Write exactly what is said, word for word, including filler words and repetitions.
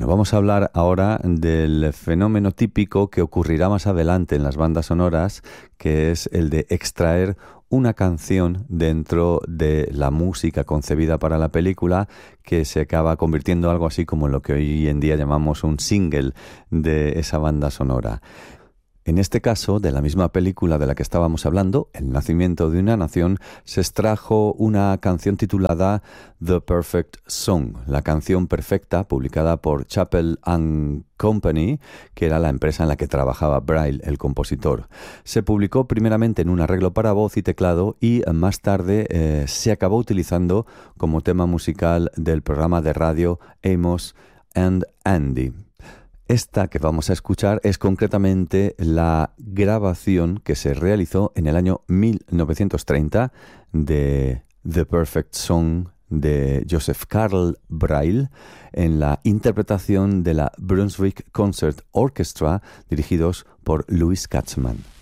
vamos a hablar ahora del fenómeno típico que ocurrirá más adelante en las bandas sonoras, que es el de extraer una canción dentro de la música concebida para la película, que se acaba convirtiendo algo así como lo que hoy en día llamamos un single de esa banda sonora. En este caso, de la misma película de la que estábamos hablando, El nacimiento de una nación, se extrajo una canción titulada The Perfect Song, la canción perfecta, publicada por Chappell and Company, que era la empresa en la que trabajaba Braille, el compositor. Se publicó primeramente en un arreglo para voz y teclado y más tarde eh, se acabó utilizando como tema musical del programa de radio Amos and Andy. Esta que vamos a escuchar es concretamente la grabación que se realizó en el año mil novecientos treinta de The Perfect Song de Joseph Carl Braille en la interpretación de la Brunswick Concert Orchestra, dirigidos por Louis Katzman.